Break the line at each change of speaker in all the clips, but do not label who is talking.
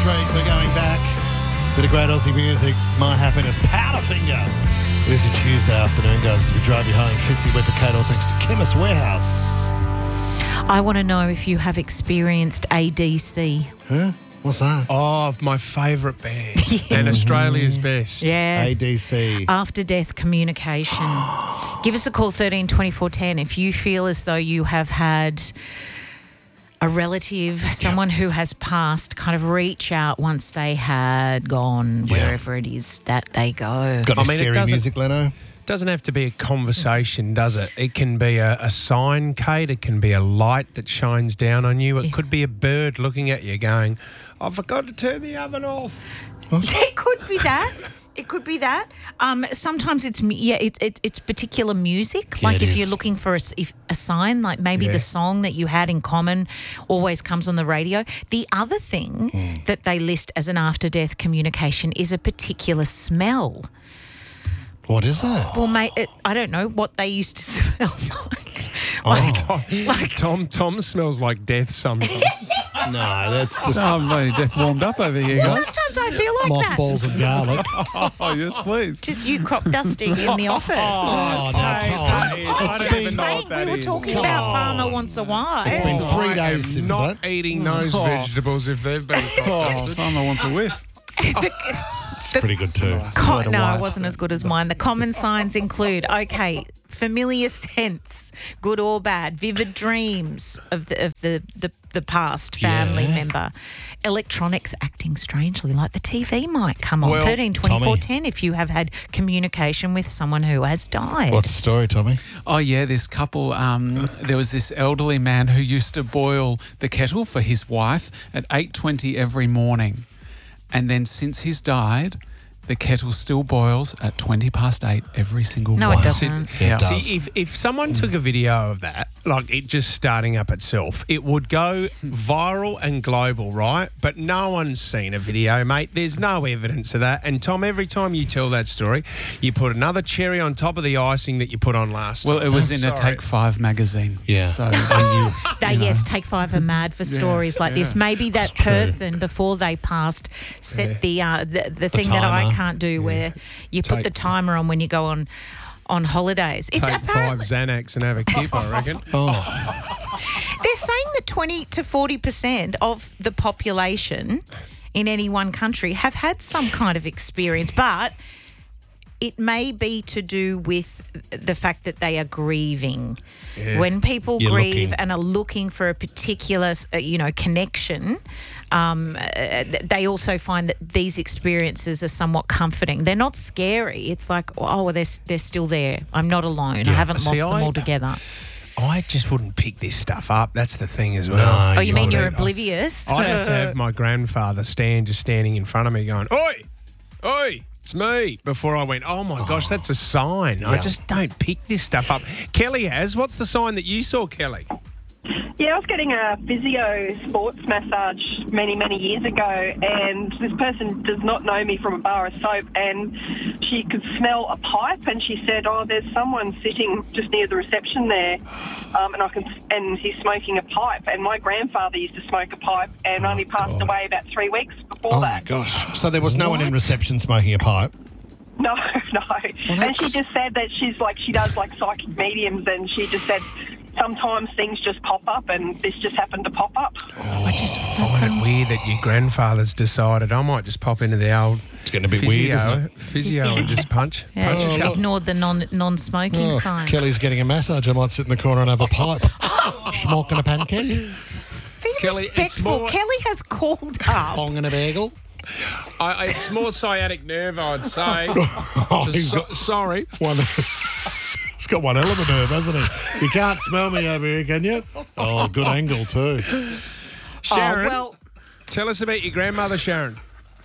treat. We're going back. Bit of great Aussie music. My Happiness. Powderfinger. It is a Tuesday afternoon, guys, as we drive you home. Fitzy Webber all thanks to Chemist Warehouse.
I want to know if you have experienced ADC.
Huh? What's that?
Oh, my favourite band. And Australia's best.
Yes.
ADC.
After death communication. Give us a call, 13 24 10, if you feel as though you have had a relative, someone who has passed, kind of reach out once they had gone wherever it is that they go.
Got any scary music, Leno?
Doesn't have to be a conversation, does it? It can be a sign, Kate. It can be a light that shines down on you. It could be a bird looking at you going, I forgot to turn the oven off.
It could be that. It could be that. Sometimes it's particular music. Like if you're looking for a sign, like maybe the song that you had in common always comes on the radio. The other thing that they list as an after-death communication is a particular smell.
What is that?
Well, mate, I don't know what they used to smell like.
Tom smells like death sometimes.
No, that's just
I'm very death warmed up over here, guys.
Sometimes I feel like that.
mothballs and garlic.
Oh, yes, please.
Just you crop dusting in the office.
Oh, now, Tom.
We were talking about Farmer Wants a Wife.
It's been 3 days since
not
that.
eating those vegetables if they've been
Oh, Farmer wants a whiff.
It's pretty good too.
No, it wasn't as good as mine. The common signs include, familiar scents, good or bad, vivid dreams of the past family member, electronics acting strangely, like the TV might come on. 13 24 10 if you have had communication with someone who has died.
What's the story, Tommy?
Oh, yeah, this couple, there was this elderly man who used to boil the kettle for his wife at 8:20 every morning. And then since he's died, the kettle still boils at 8:20 every single morning.
No, it doesn't.
Yeah, it does.
See, if someone took a video of that, like it just starting up itself, it would go viral and global, right? But no one's seen a video, mate. There's no evidence of that. And Tom, every time you tell that story, you put another cherry on top of the icing that you put on last time.
Well, it was in a Take 5 magazine.
Yeah.
So
Take 5 are mad for stories like this. Maybe that person before they passed set the thing that I can't do where you put the timer on when you go on holidays. It's
Take 5 Xanax and have a kip, I reckon.
They're saying that 20 to 40% of the population in any one country have had some kind of experience, but it may be to do with the fact that they are grieving. Yeah. When people grieve and are looking for a particular, connection, they also find that these experiences are somewhat comforting. They're not scary. It's like, they're still there. I'm not alone. I haven't lost them altogether.
I just wouldn't pick this stuff up. That's the thing as well.
No, you mean you're oblivious?
I'd have to have my grandfather standing in front of me going, oi, oi. It's me. Before I went, oh my gosh, that's a sign. Yeah. I just don't pick this stuff up. Kelly has. What's the sign that you saw, Kelly?
Yeah, I was getting a physio sports massage many, many years ago, and this person does not know me from a bar of soap, and she could smell a pipe, and she said, there's someone sitting just near the reception there, and he's smoking a pipe, and my grandfather used to smoke a pipe and only passed away about 3 weeks before that.
Oh, my gosh. So there was no one in reception smoking a pipe?
No. And she just said that she does psychic mediums, and she just said sometimes things just pop up, and this just happened to pop up.
I just find it weird that your grandfather's decided I might just pop into the old
It's getting a bit weird, isn't it?
Physio and just punch a couple.
Ignored the non-smoking sign.
Kelly's getting a massage. I might sit in the corner and have a pipe. Smoking a pancake.
Be respectful. Kelly has called up.
Bong and a bagel.
It's more sciatic nerve, I'd say. Sorry.
He's got one hell of a nerve, hasn't he? You can't smell me over here, can you? Oh, good angle too.
Sharon, tell us about your grandmother, Sharon.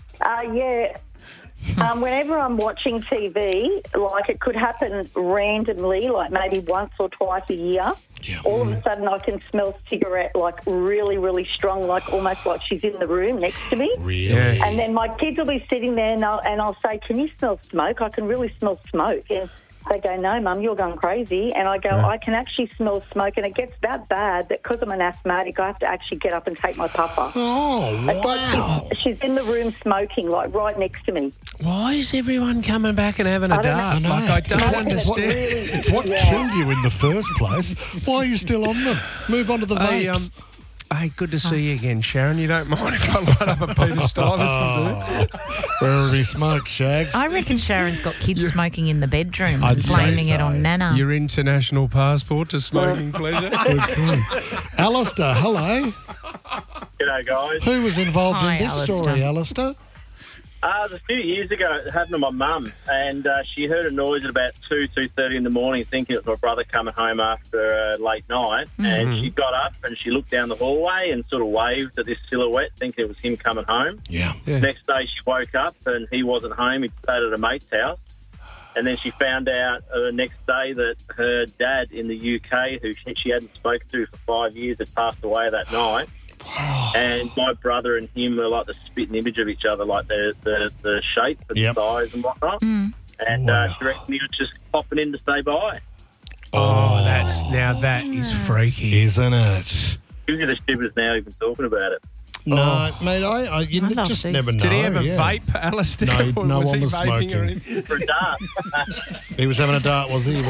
Whenever I'm watching TV, it could happen randomly, maybe once or twice a year. Yeah. All of a sudden I can smell cigarette really, really strong, almost like she's in the room next to me.
Really? Yeah.
And then my kids will be sitting there and I'll say, can you smell smoke? I can really smell smoke. And They go, no, Mum, you're going crazy. And I go, I can actually smell smoke, and it gets that bad that because I'm an asthmatic, I have to actually get up and take my puffer.
Oh,
It's
wow.
like she's in the room smoking, like right next to me.
Why is everyone coming back and having a
I don't
dart?
know.
Like, I don't
It's
understand.
It's what killed you in the first place. Why are you still on them? Move on to the vapes.
Hey, good to see you again, Sharon. You don't mind if I light up a Peter Stuyvesant, do you?
Wherever he smokes, Shags.
I reckon Sharon's got kids smoking in the bedroom
I'd
and
say
blaming it
so.
on Nana.
Your international passport to smoking pleasure.
Alistair, hello.
G'day, guys.
Who was involved
Hi,
in this
Alistair.
story, Alistair?
It was a few years ago. It happened to my mum, and she heard a noise at about 2:30 in the morning, thinking it was my brother coming home after a late night. And she got up and she looked down the hallway and sort of waved at this silhouette, thinking it was him coming home.
Yeah.
Next day, she woke up and he wasn't home. He'd stayed at a mate's house. And then she found out the next day that her dad in the UK, who she hadn't spoken to for 5 years, had passed away that night. And my brother and him were like the spitting image of each other, like the shape and
Yep.
size and whatnot. And she reckoned he was just popping in to say bye.
Oh, that is freaky.
Isn't it?
Gives you the shivers now even talking about it.
No, mate, you
I love
just
these.
never know.
Did he have a
yeah.
vape, Alistair?
No,
Or
no
was
one
he
was
vaping
smoking.
or anything?
For a dart.
He was having a dart, was he?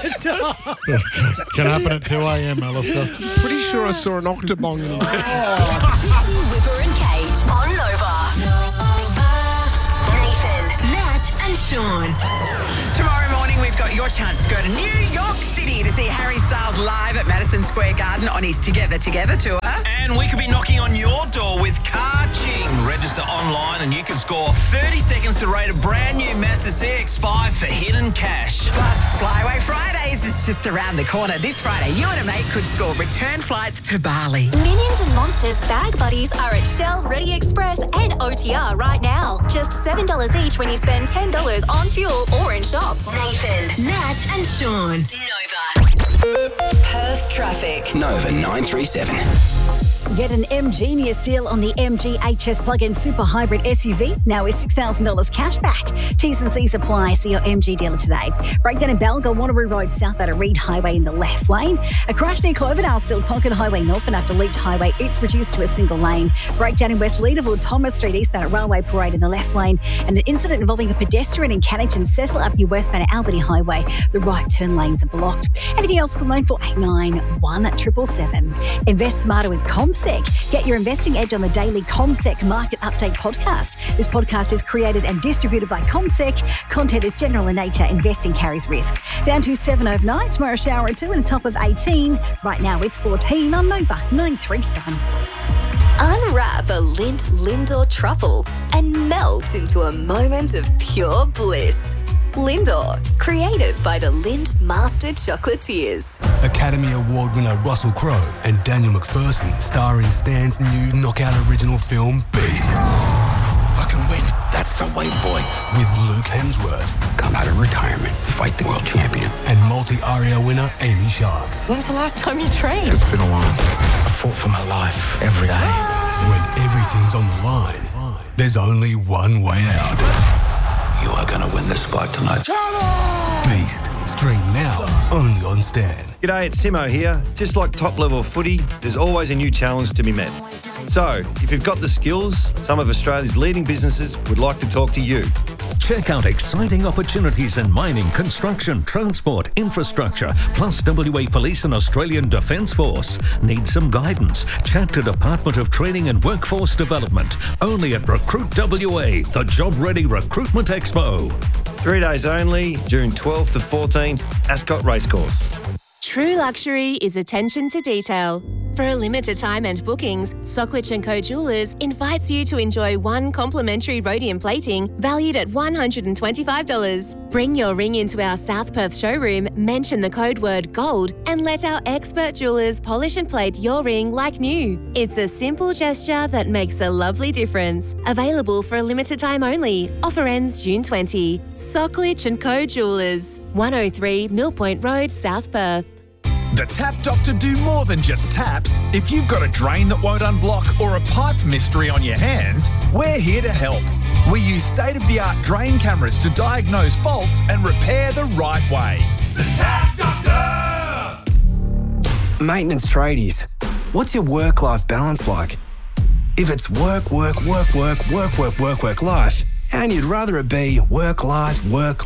Can happen at 2 a.m, Alistair.
Pretty sure I saw an octobong in his
Fitzy, Whipper and Kate on Nova. Nathan, Nat and Sean.
Tomorrow morning, we've got your chance to go to New York City to see Harry Styles live at Madison Square Garden on his Together Together tour.
And we could be knocking on your door with Car Ching. Register online and you can score 30 seconds to rate a brand new Mazda CX-5 for hidden cash.
Plus, Flyaway Fridays is just around the corner. This Friday, you and a mate could score return flights to Bali.
Minions and Monsters bag buddies are at Shell, Ready Express and OTR right now. Just $7 each when you spend $10 on fuel or in shop. Nathan, Nat and Sean. Nova. Perth traffic.
Nova 937.
Get an M-Genius deal on the MG HS plug-in super hybrid SUV, now with $6,000 cash back. T's and C's apply. See your MG dealer today. Breakdown in Balga, Wanneroo Road south out of Reed Highway in the left lane. A crash near Cloverdale, still Tonkin Highway northbound after Leach Highway. It's reduced to a single lane. Breakdown in West Leederville, Thomas Street eastbound at Railway Parade in the left lane. And an incident involving a pedestrian in Cannington, Cecil Avenue westbound at Albany Highway. The right turn lanes are blocked. Anything else, call 9489 Invest smarter with CommSec. Get your investing edge on the daily CommSec Market Update podcast. This podcast is created and distributed by CommSec. Content is general in nature. Investing carries risk. Down to 7 overnight. Tomorrow shower at 2 and a top of 18. Right now it's 14 on Nova 937.
Unwrap a Lindt Lindor truffle and melt into a moment of pure bliss. Lindor, created by the Lindt Master Chocolatiers.
Academy Award winner Russell Crowe and Daniel McPherson star in Stan's new knockout original film, Beast.
I can win. That's the way, boy.
With Luke Hemsworth
Come out of retirement, fight the world champion.
and multi-ARIA winner Amy Shark.
When's the last time you trained?
It's been a while. I fought for my life every day.
When everything's on the line, there's only one way out.
You are going to win this fight tonight.
Beast. Stream now, only on Stan.
G'day, it's Simo here. Just like top-level footy, there's always a new challenge to be met. So, if you've got the skills, some of Australia's leading businesses would like to talk to you.
Check out exciting opportunities in mining, construction, transport, infrastructure, plus WA Police and Australian Defence Force. Need some guidance? Chat to Department of Training and Workforce Development. Only at Recruit WA, the Job Ready Recruitment Expo.
3 days only, June 12th to 14th, Ascot Racecourse.
True luxury is attention to detail. For a limited time and bookings, Socklich & Co Jewelers invites you to enjoy one complimentary rhodium plating valued at $125. Bring your ring into our South Perth showroom, mention the code word GOLD, and let our expert jewelers polish and plate your ring like new. It's a simple gesture that makes a lovely difference. Available for a limited time only. Offer ends June 20. Socklich & Co Jewelers, 103 Mill Point Road, South Perth.
The Tap Doctor do more than just taps. If you've got a drain that won't unblock or a pipe mystery on your hands, we're here to help. We use state-of-the-art drain cameras to diagnose faults and repair the right way. The Tap Doctor!
Maintenance tradies, what's your work-life balance like? If it's work, life, and you'd rather it be work, life,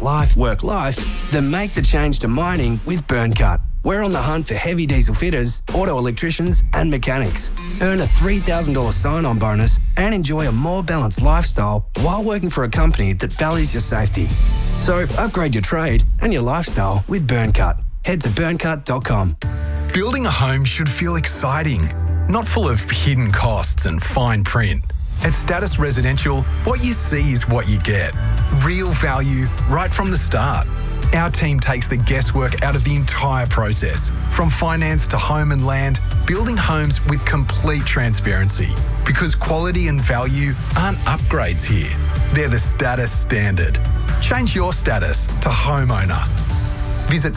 then make the change to mining with BurnCut. We're on the hunt for heavy diesel fitters, auto electricians, and mechanics. Earn a $3,000 sign-on bonus and enjoy a more balanced lifestyle while working for a company that values your safety. So upgrade your trade and your lifestyle with BurnCut. Head to burncut.com.
Building a home should feel exciting, not full of hidden costs and fine print. At Status Residential, what you see is what you get. Real value right from the start. Our team takes the guesswork out of the entire process, from finance to home and land, building homes with complete transparency. Because quality and value aren't upgrades here, they're the status standard. Change your status to homeowner. Visit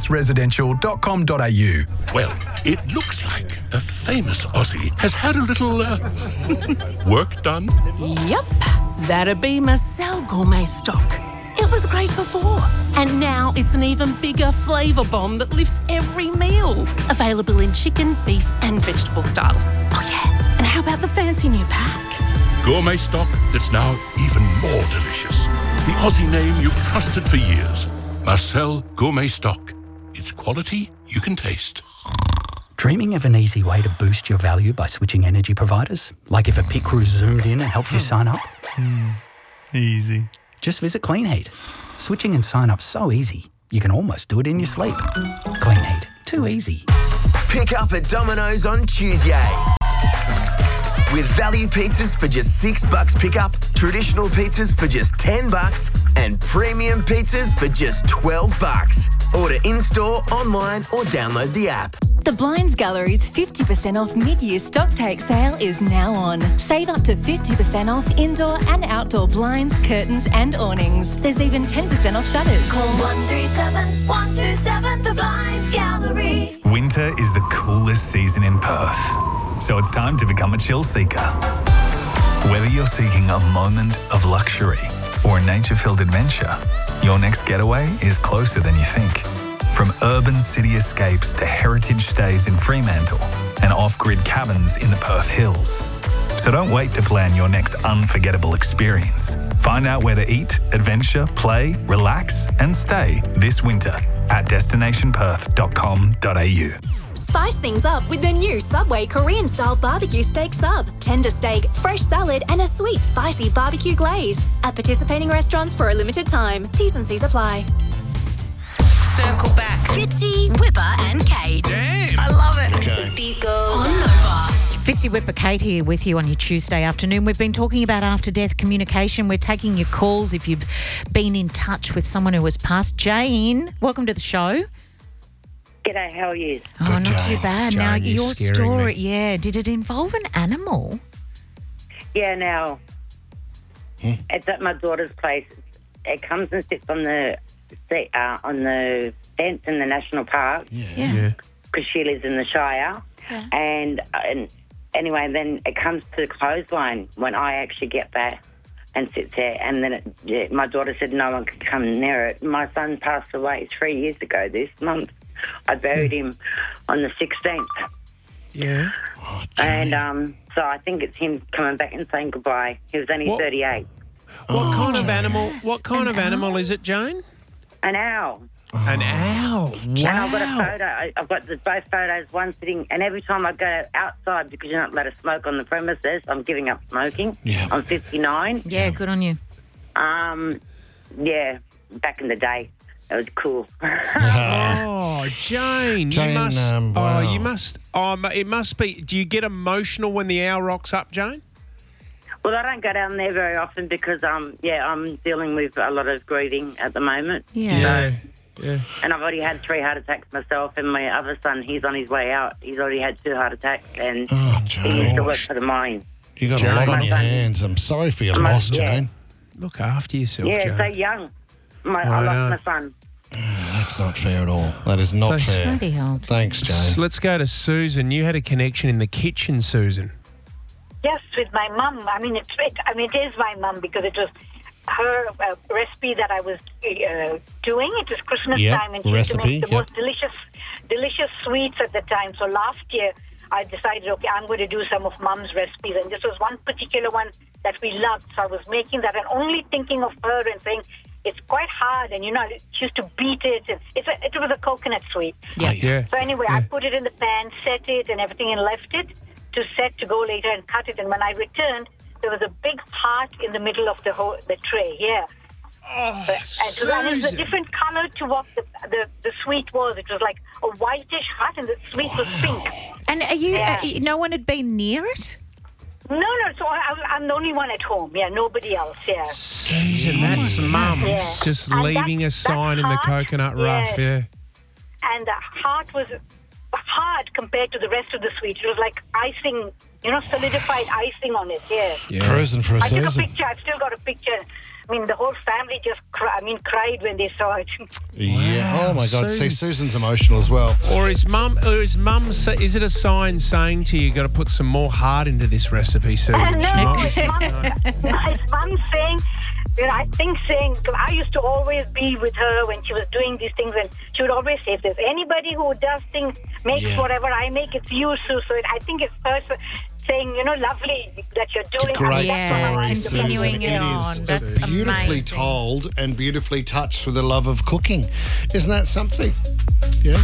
statusresidential.com.au.
Well, it looks like a famous Aussie has had a little work done.
Yep, that'd be Marcel Gourmet Stock. It was great before, and now it's an even bigger flavour bomb that lifts every meal. Available in chicken, beef and vegetable styles. Oh yeah, and how about the fancy new pack?
Gourmet stock that's now even more delicious. The Aussie name you've trusted for years. Marcel Gourmet Stock. It's quality you can taste.
Dreaming of an easy way to boost your value by switching energy providers? Like if a pit crew zoomed in and helped you sign up?
Easy.
Just visit Clean Heat. Switching and sign up so easy, you can almost do it in your sleep. Clean Heat. Too easy.
Pick up at Domino's on Tuesday. With value pizzas for just $6 pickup, traditional pizzas for just $10, and premium pizzas for just $12. Order in-store, online, or download the app.
The Blinds Gallery's 50% off mid-year stock take sale is now on. Save up to 50% off indoor and outdoor blinds, curtains and awnings. There's even 10% off shutters.
Call 137 127 The Blinds Gallery.
Winter is the coolest season in Perth, so it's time to become a chill seeker. Whether you're seeking a moment of luxury or a nature-filled adventure, your next getaway is closer than you think. From urban city escapes to heritage stays in Fremantle and off-grid cabins in the Perth Hills. So don't wait to plan your next unforgettable experience. Find out where to eat, adventure, play, relax and stay this winter at destinationperth.com.au.
Spice things up with the new Subway Korean-style barbecue steak sub. Tender steak, fresh salad and a sweet, spicy barbecue glaze. At participating restaurants for a limited time. T's and C's apply.
Circle back.
Fitzy, Whipper and Kate.
Damn. I love it.
Okay.
On Nova.
Fitzy, Whipper, Kate here with you on your Tuesday afternoon. We've been talking about after-death communication. We're taking your calls if you've been in touch with someone who has passed. Jane, welcome to the show.
G'day, how are you?
Oh, not too bad.
Jane,
now,
you're
your
scaring
story,
me.
did it involve an animal?
Yeah, now, it's at my daughter's place. It comes and sits on the fence in the national park.
Yeah.
Because she lives in the Shire.
Yeah.
And anyway, then it comes to the clothesline when I actually get there and sits there. And then my daughter said no one could come near it. My son passed away 3 years ago this month. I buried him on the 16th.
Yeah.
And so I think it's him coming back and saying goodbye. He was only 38.
What kind of animal? What kind of animal is it, Jane?
An owl.
An owl. Wow.
And I've got a photo. I've got both photos, one sitting, and every time I go outside, because you're not allowed to smoke on the premises, I'm giving up smoking.
Yeah.
I'm 59.
Yeah, good on you.
Yeah, back in the day. It was cool.
Oh, Jane,
Jane,
you must.
wow.
You must. It must be. Do you get emotional when the owl rocks up, Jane?
Well, I don't go down there very often because, I'm dealing with a lot of grieving at the moment.
Yeah.
Yeah.
And I've already had 3 heart attacks myself, and my other son, he's on his way out. He's already had 2 heart attacks, and he used to work for the mine.
You got a lot on your hands. I'm sorry for your loss, Jane.
Look after yourself,
Yeah,
Jane.
so young. I
know.
lost my son.
That's not fair at all. That is not fair.
Bloody hell.
Thanks, Jane.
Let's go to Susan. You had a connection in the kitchen, Susan.
Yes, with my mum. I mean, it is my mum because it was her recipe that I was doing. It was Christmas time, and she used to make the most delicious sweets at the time. So last year, I decided, okay, I'm going to do some of Mum's recipes, and this was one particular one that we loved. So I was making that and only thinking of her and saying, it's quite hard, and she used to beat it. And it was a coconut sweet.
Yeah.
So anyway, I put it in the pan, set it and everything, and left it to set to go later and cut it. And when I returned, there was a big heart in the middle of the tray. Yeah.
Oh,
and it was a different color to what the sweet was. It was like a whitish heart, and the sweet was pink.
And are you? No one had been near it?
No. So I'm the only one at home. Yeah, nobody else. Yeah.
Susan, that's Mum.
Yeah.
Just
And
leaving a sign in the coconut rough. Yeah.
And the heart was hard compared to the rest of the sweet. It was like icing, solidified icing on it. Yeah.
Cruising for a
I took a
Susan.
picture. I've still got a picture. I mean, the whole family just cried when they saw it.
Yeah. Oh my God. See, Susan's emotional as well.
Or is Mum? Is it a sign saying to you, "Got to put some more heart into this recipe, Susan"?
No, it's Mum saying. I think saying, because I used to always be with her when she was doing these things, and she would always say, if there's anybody who does things, makes whatever I make, it's you, Sue. So I think it's her saying, lovely that you're doing.
Great story,
continuing
Susan.
it on.
Is
That's
beautifully
amazing.
told and beautifully touched with the love of cooking. Isn't that something? Yeah.